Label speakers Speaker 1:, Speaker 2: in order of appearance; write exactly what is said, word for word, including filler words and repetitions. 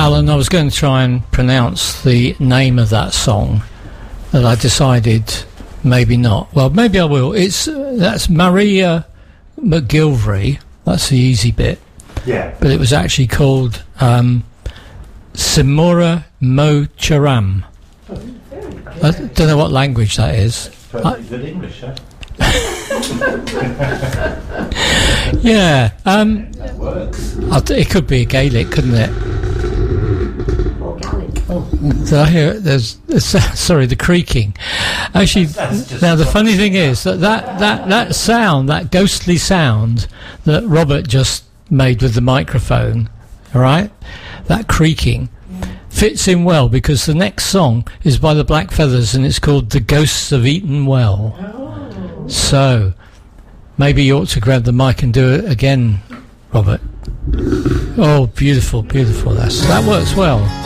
Speaker 1: Alan, I was going to try and pronounce the name of that song, and I decided maybe not. Well, maybe I will. It's uh, that's Maria McGilvray. That's the easy bit.
Speaker 2: Yeah.
Speaker 1: But it was actually called um, Simura Mo Charam. I don't know what language that is.
Speaker 2: Perfectly good English, huh?
Speaker 1: Yeah. Um,
Speaker 2: That works.
Speaker 1: I th- it could be a Gaelic, couldn't it?
Speaker 3: Or Gaelic.
Speaker 1: Oh, did I hear it? There's, there's sorry, the creaking. Actually,
Speaker 2: That's just
Speaker 1: now the funny thing is that, that that that sound, that ghostly sound that Robert just made with the microphone, all right, that creaking fits in well because the next song is by the Black Feathers and it's called "The Ghosts of Eaton Well."
Speaker 3: Oh.
Speaker 1: So maybe you ought to grab the mic and do it again, Robert. Oh, beautiful, beautiful. That's that works well.